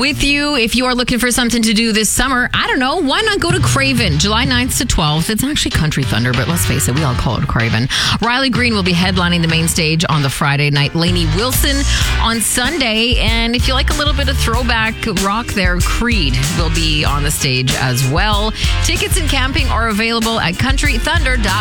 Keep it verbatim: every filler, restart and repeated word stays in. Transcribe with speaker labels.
Speaker 1: with you. If you are looking for something to do this summer, I don't know, why not go to Craven, July ninth to twelfth. It's actually Country Thunder, but let's face it, we all call it Craven. Riley Green will be headlining the main stage on the Friday night. Lainey Wilson on Sunday. And if you like a little bit of throwback rock there, Creed will be on the stage as well. Tickets and camping are available at country thunder dot com.